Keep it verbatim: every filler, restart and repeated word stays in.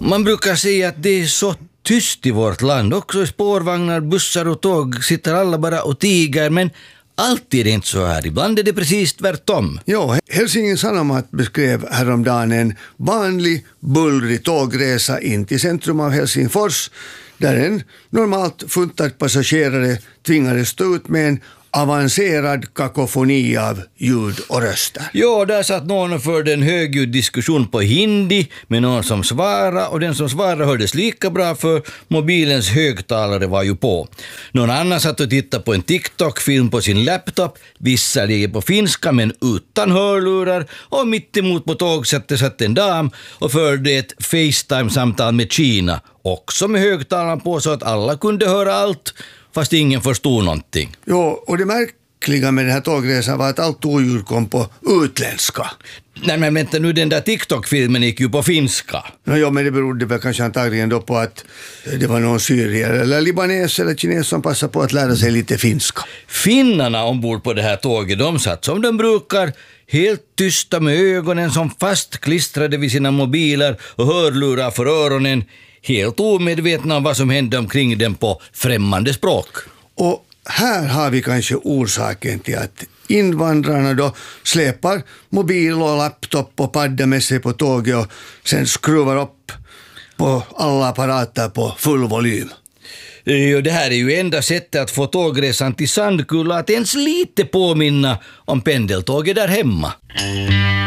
Man brukar säga att det är så tyst i vårt land. Också i spårvagnar, bussar och tåg sitter alla bara och tiger, men alltid är det inte så här. Ibland är det precis tvärtom. Jo, Helsingin Sanomat beskrev häromdagen en vanlig bullrig tågresa in till centrum av Helsingfors, där en normalt funtad passagerare tvingades stå ut med en avancerad kakofoni av ljud och röster. Jo, där satt någon och förde en högljudd diskussion på hindi med någon som svarade, och den som svarade hördes lika bra för mobilens högtalare var ju på. Någon annan satt och tittade på en TikTok-film på sin laptop, visserligen på finska men utan hörlurar, och mitt emot på tågsättet satt en dam och förde ett FaceTime-samtal med Kina, också med högtalaren på så att alla kunde höra allt, fast ingen förstod någonting. Jo, och det märkliga med den här tågresan var att allt oljud kom på utländska. Nej, men vänta nu, den där TikTok-filmen gick ju på finska. No, jo, men det berodde väl kanske antagligen då på att det var någon syrier eller libanes eller kines som passade på att lära sig lite finska. Finnarna ombord på det här tåget, de satt som de brukar, helt tysta med ögonen som fastklistrade vid sina mobiler och hörlurar för öronen, helt omedvetna om vad som hände omkring dem på främmande språk. Och här har vi kanske orsaken till att invandrarna då släpar mobil och laptop och padda med sig på tåget och sen skruvar upp på alla apparater på full volym. Det här är ju enda sättet att få tågresan till Sandkulla att ens lite påminna om pendeltåget där hemma.